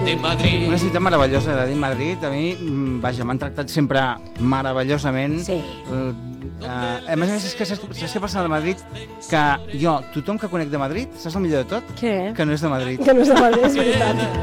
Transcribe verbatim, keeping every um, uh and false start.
de Madrid. Una ciutat meravellosa, de dir Madrid. A mi, mm, vaja, m'han tractat sempre meravellosament. Sí. Uh, uh, a més a més, és que saps, saps què passa de Madrid? Que jo, tothom que conec de Madrid, saps el millor de tot? Què? Que no és de Madrid. Que no és de Madrid, és veritat.